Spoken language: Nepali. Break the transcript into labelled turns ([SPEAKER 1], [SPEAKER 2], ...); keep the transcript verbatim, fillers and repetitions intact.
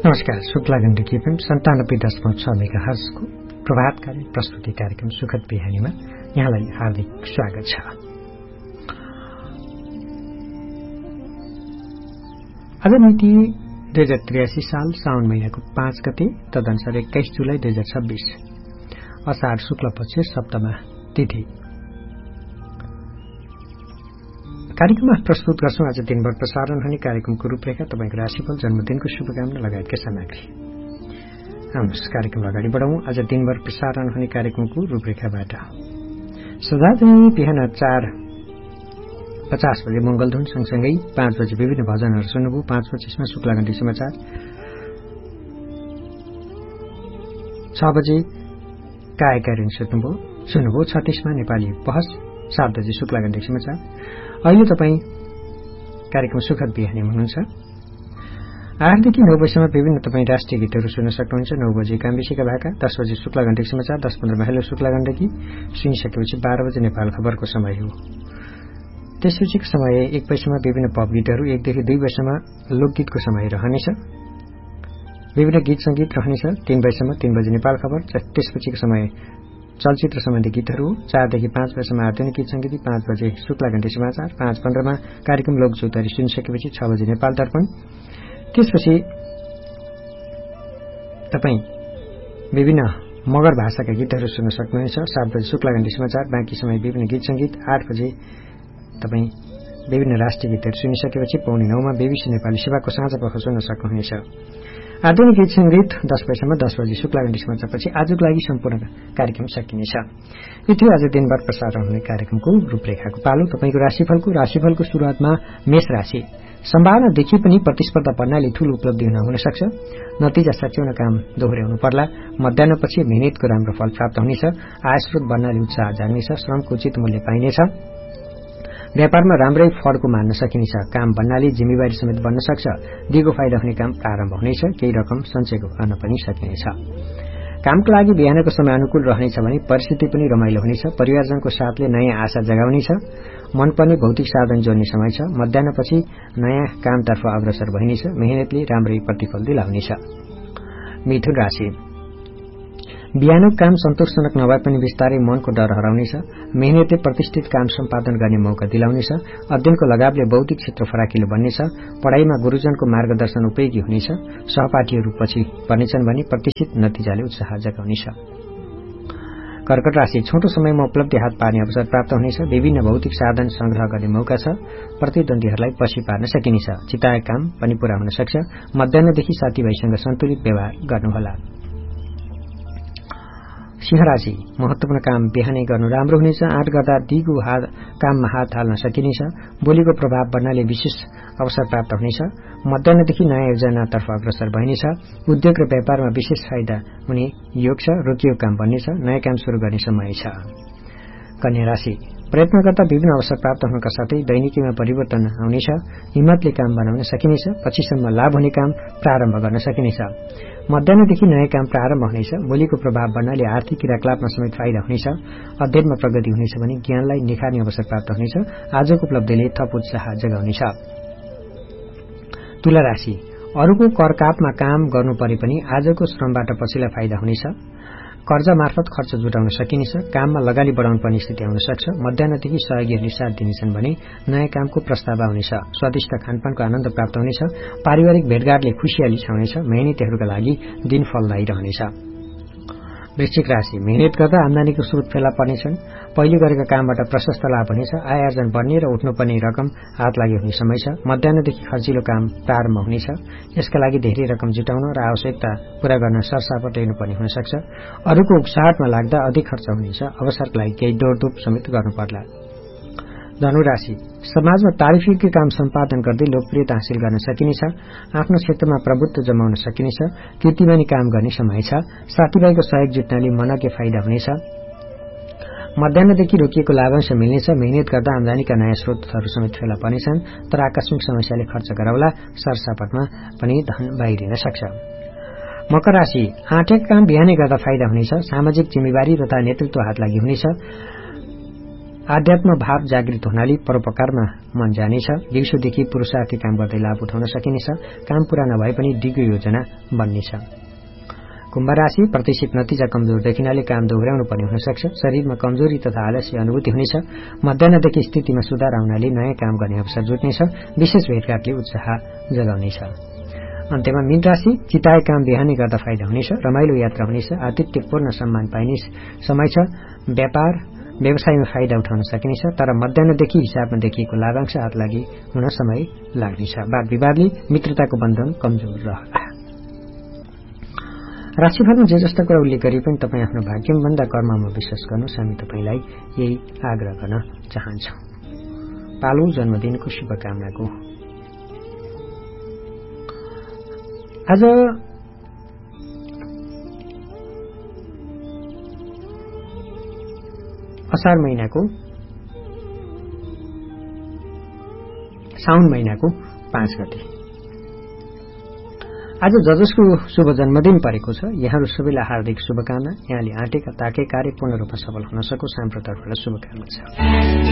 [SPEAKER 1] नमस्कार, शुक्ला गण्डकी एफएम सन्तानब्बे दशमलव छ मेगा हर्जको प्रभातकारी प्रस्तुति कार्यक्रम सुखद बिहानीमा यहाँलाई हार्दिक स्वागत छ। आज मिति दुई हजार त्रियासी साल साउन महिनाको पाँच गते, तदनुसार एक्काइस जुलाई दुई हजार छब्बीस असार शुक्ल पक्ष सप्तमा तिथि। कार्यक्रममा प्रस्तुत गर्छौं आज दिनभर प्रसारण हुने कार्यक्रमको रूपरेखा, तपाईको राशिफल, जन्मदिनको शुभकामना लगायतका सामग्री। आउनुहोस् कार्यक्रम अगाडि बढाउँ। आज दिनभर प्रसारण हुने कार्यक्रमको रूपरेखाबाट सदाझै बिहान चार पचास बजे मंगलधुन सँगसँगै पाँच बजे विभिन्न भजनहरू सुन्नुभयो। पाँच पच्चीसमा शुक्लागण्डी समाचार, छ बजे कायकारिन सुन्नुभयो सुन्नुभयो छत्तीसमा नेपाली बहस, सात बजे शुक्लागण्डी समाचार। अहिले तपाईँ कार्यक्रम सुखद बिहानी हुनुहुन्छ। आठदेखि नौ बजीसम्म विभिन्न तपाईँ राष्ट्रिय गीतहरू सुन्न सक्नुहुन्छ। नौ बजे कामबिसीका भाका, दस बजे शुक्लागण्डी समाचार, दस पन्ध्रमा हेलो शुक्लागण्डकी सुनिसकेपछि बाह्र बजे नेपाल खबरको समय हो। त्यसपछिको समय एक बजीसम्म विभिन्न पप गीतहरू, एकदेखि दुई बजीसम्म लोकगीतको समय रहनेछ। विभिन्न गीत संगीत रहनेछ। तीन बजीसम्म तीन बजे नेपाल खबर, त्यसपछिको समय चलचित्र सम्बन्धी गीतहरू, चारदेखि पाँच बजीसम्म आधुनिक गीत संगीत, पाँच बजे शुक्लागण्डी समाचार, पाँच पन्ध्रमा कार्यक्रम लोकचौतारी सुनिसकेपछि छ बजे नेपाल दर्पण। त्यसपछि तपाईँ विभिन्न मगर भाषाका गीतहरू सुन्न सक्नुहुनेछ। सात बजे शुक्लागण्डी समाचार, बाँकी समय विभिन्न गीत संगीत। आठ बजे तपाईँ विभिन्न राष्ट्रिय गीतहरू सुनिसकेपछि पौने नौमा बीबीसी नेपाली सेवाको साँझ पख सुन्न सक्नुहुनेछ। आधुनिक गीत संगीत दस बजीसम्म, दस बजे शुक्लागण्डी समाचारपछि आजको लागि सम्पूर्ण कार्यक्रम सकिनेछ। यो थियो आज दिनभर प्रसारण हुने कार्यक्रमको रूपरेखाको पालो। तपाईको राशिफलको राशिफलको शुरूआतमा मेष राशि। सम्भावना देखि पनि प्रतिस्पर्धा बढ्नाले ठूलो उपलब्धि हुन सक्छ। नतिजा सच्याउन काम दोहोर्याउनु पर्ला। मध्याह्नपछि मेहनतको राम्रो फल प्राप्त हुनेछ। आय स्रोत बढ्नाले उत्साह जाग्नेछ। श्रमको उचित मूल्य पाइनेछ। व्यापारमा राम्रै फड्को मान्न सकिनेछ। काम बन्नाले जिम्मेवारी समेत बन्न सक्छ। दिगो फाइदा हुने काम प्रारम्भ हुनेछ। केही रकम सञ्चय गर्न पनि सकिनेछ। कामको लागि बिहानको समय अनुकूल रहनेछ भने परिस्थिति पनि रमाइलो हुनेछ। परिवारजनको साथले नयाँ आशा जगाउनेछ। मनपर्ने भौतिक साधन जोड्ने समय छ। मध्याह्नपछि नयाँ कामतर्फ अग्रसर भइनेछ। मेहनतले राम्रै प्रतिफल दिलाउनेछ। मिथुन राशि। बिहानको काम सन्तोषजनक नभए पनि विस्तारै मनको डर हराउनेछ। मेहनतले प्रतिष्ठित काम सम्पादन गर्ने मौका दिलाउनेछ। अध्ययनको लगावले बौद्धिक क्षेत्र फराकिलो बन्नेछ। पढ़ाइमा गुरूजनको मार्गदर्शन उपयोगी हुनेछ। सहपाठीहरू पछि पर्नेछन् भने प्रतिष्ठित नतिजाले उत्साह जगाउनेछ। कर्कट राशि। छोटो समयमा उपलब्धि हात पार्ने अवसर प्राप्त हुनेछ। विभिन्न भौतिक साधन संग्रह गर्ने मौका छ। प्रतिद्वन्दीहरूलाई पछि पार्न सकिनेछ। चिताएको काम पनि पूरा हुन सक्छ। मध्याह्नदेखि साथीभाइसँग सन्तुलित व्यवहार गर्नुहोला। सिंह राशि। महत्वपूर्ण काम बिहानै गर्नु राम्रो हुनेछ। आँट गर्दा दिगो हात काममा हात हाल्न सकिनेछ। बोलीको प्रभाव बढ्नाले विशेष अवसर प्राप्त हुनेछ। मध्याह्नदेखि नयाँ योजनातर्फ अग्रसर भइनेछ। उद्योग र व्यापारमा विशेष फाइदा हुने योग छ। रोकिएको काम बन्नेछ। नयाँ काम शुरू गर्ने समय छ। कन्या राशि। प्रयत्न गर्दा विभिन्न अवसर प्राप्त हुनका साथै दैनिकीमा परिवर्तन आउनेछ। हिम्मतले काम बनाउन सकिनेछ। पछिसम्म लाभ हुने काम प्रारम्भ गर्न सकिनेछ। मध्याह्नदेखि नयाँ काम प्रारम्भ हुनेछ। बोलीको प्रभाव बढ्नाले आर्थिक क्रियाकलापमा समेत फाइदा हुनेछ। अध्ययनमा प्रगति हुनेछ भने ज्ञानलाई निखार्ने अवसर प्राप्त हुनेछ। आजको उपलब्धिले थप उत्साह जगाउनेछ। तुला राशि। अरूको करकापमा काम गर्नु परे पनि आजको श्रमबाट पछिल्ला फाइदा हुनेछ। कर्जा मार्फत खर्च जुटाउन सकिनेछ। काममा लगानी बढाउनु पर्ने स्थिति आउन सक्छ। मध्याह्नदेखि सहयोगीहरूले साथ दिनेछन् भने नयाँ कामको प्रस्ताव आउनेछ। स्वादिष्ट खानपानको आनन्द प्राप्त हुनेछ। पारिवारिक भेटघाटले खुशियाली छाउनेछ। मेहनतीहरूका लागि दिन फलदायी रहनेछ। वृश्चिक राशि। मेहनत गर्दा आम्दानीको स्रोत फेला पर्नेछन्। पहिले गरेका कामबाट प्रशस्त लाभ हुनेछ। आय आर्जन बढ्ने र उठ्नुपर्ने रकम हात लागि हुने समय छ। मध्याह्नदेखि खर्चिलो काम प्रारम्भ हुनेछ। यसका लागि धेरै रकम जुटाउन र आवश्यकता पूरा गर्न सरसापट लिनुपर्ने हुन सक्छ। अरूको उक्साहटमा लाग्दा अधिक खर्च हुनेछ। अवसरका लागि केही दौडधुप समेत गर्नु पर्ला। धनु राशि। समाजमा तारिफयोग्य काम सम्पादन गर्दै लोकप्रियता हासिल गर्न सकिनेछ। आफ्नो क्षेत्रमा प्रभुत्व जमाउन सकिनेछ। कीर्तिमानी काम गर्ने समय छ। साथीभाइको सहयोग जुट्नाले मनज्ञ फाइदा हुनेछ। मध्याह्नदेखि रोकिएको लाभांश मिल्नेछ। मेहनत गर्दा आम्दानीका नयाँ स्रोतहरू समेत फेला पर्नेछन्। तर आकस्मिक समस्याले खर्च गराउला। सरसापटमा पनि धन बाहिरिन सक्छ। मकर राशि। आँटेका काम बिहानै गर्दा फाइदा हुनेछ। सामाजिक जिम्मेवारी तथा नेतृत्व हात लागि हुनेछ। आध्यात्म भाव जागृत हुनाले परोपकारमा मन जानेछ। दिउँसोदेखि पुरुषार्थी काम गर्दै लाभ उठाउन सकिनेछ। काम पूरा नभए पनि दिगो योजना बन्नेछ। कुम्भ राशि प्रत्याशित नतिजा कमजोर देखिनाले काम दोहोर्याउनु पर्ने हुन सक्छ। शरीरमा कमजोरी तथा आलस्य अनुभूति हुनेछ। मध्याह्नदेखि स्थितिमा सुधार आउनाले नयाँ काम गर्ने अवसर जुट्नेछ। विशेष भेटघाटले उत्साह जगाउनेछ। अन्त्यमा मीन राशि चिताए काम बिहानै गर्दा फाइदा हुनेछ। रमाइलो यात्रा हुनेछ। आतिथ्यपूर्ण सम्मान पाइने समय छ। व्यापार व्यवसायमा फाइदा उठाउन सकिनेछ। तर मध्याह्नदेखि हिसाबमा देखिएको लाभांश हात लागि हुन समय लाग्नेछ। वाद विवादले मित्रताको बन्धन कमजोर रहला। राशिफलमा जे जस्ता कुरा उल्लेख गरे पनि तपाईँ आफ्नो भाग्यमभन्दा कर्ममा विश्वास गर्नुहोस्। हामी तपाईँलाई यही आग्रह गर्न चाहन्छौँ। पालो जन्मदिनको शुभकामनाको आज असार महिनाको साउन महिनाको पाँच गते आज ज जसको शुभ जन्मदिन परेको छ यहाँहरू सबैलाई हार्दिक शुभकामना। यहाँले आँटेका ताके कार्य पूर्ण रूपमा सफल हुन सकोस्। हाम्रो तर्फबाट शुभकामना छ।